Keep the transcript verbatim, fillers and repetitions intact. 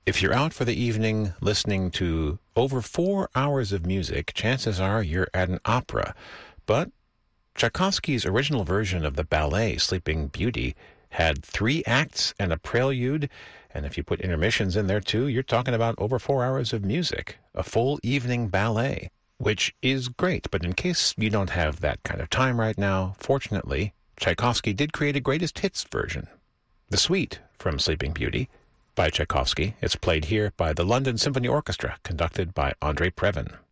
If you're out for the evening listening to over four hours of music, chances are you're at an opera. But Tchaikovsky's original version of the ballet, Sleeping Beauty, had three acts and a prelude, and if you put intermissions in there too, you're talking about over four hours of music, a full evening ballet, which is great. But in case you don't have that kind of time right now, fortunately, Tchaikovsky did create a greatest hits version, the suite from Sleeping Beauty by Tchaikovsky. It's played here by the London Symphony Orchestra, conducted by Andrei Previn.